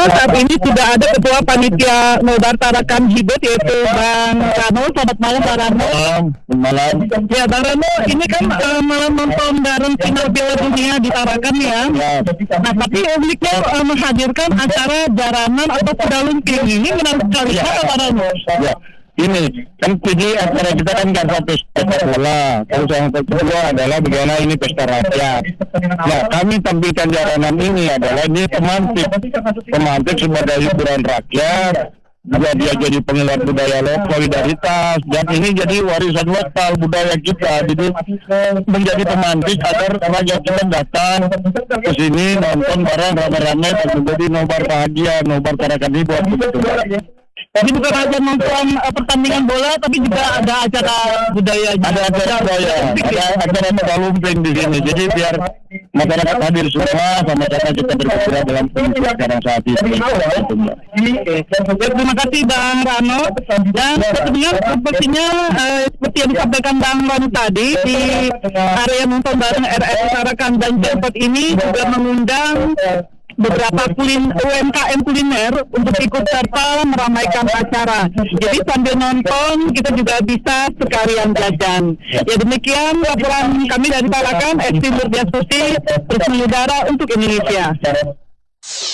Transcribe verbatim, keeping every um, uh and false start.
saat ini sudah ada Ketua Panitia Nobar Tarakan Hibut yaitu Bang Rano. Selamat malam Bang Rano. Malam, malam. Ya Bang Rano, ini kan uh, malam nonton bareng final Piala Dunia di Tarakan ya. Ya, Nah tapi uniknya uh, menghadirkan acara jaranan atau kuda lumping ini menarik sekali. Ya. Kenapa Bang Rano? ya. Ini kan jadi acara kita kan nggak satu pesta bola. Terus yang kedua adalah bagaimana ini pesta rakyat. Nah, kami tampilkan jaranan ini adalah ini pemantik, pemantik sebagai hiburan rakyat. Juga dia jadi pengelola budaya lokal, solidaritas, dan ini jadi warisan lokal budaya kita. Jadi menjadi pemantik agar rakyat kita datang ke sini nonton bareng rame-rame dan menjadi nobar bahagia, nobar Tarakan Hibut. Jadi bukan hanya nonton uh, pertandingan bola, tapi juga ada acara budaya. Ada acara budaya, ada acara kuda lumping di sini. Jadi biar masyarakat hadir semua, sama-sama kita bergerak dalam kondisi sekarang saat ini. Terima kasih Bang Rano. Dan sebenarnya sepertinya uh, seperti yang disampaikan Bang Rano tadi di area nonton bareng R S Tarakan dan Jampot ini juga mengundang beberapa kulin, U M K M kuliner untuk ikut serta meramaikan acara. Jadi sambil nonton kita juga bisa sekalian jajan. Ya demikian laporan kami dari Tarakan, Esti Nurdiastuti, terus mengudara untuk Indonesia.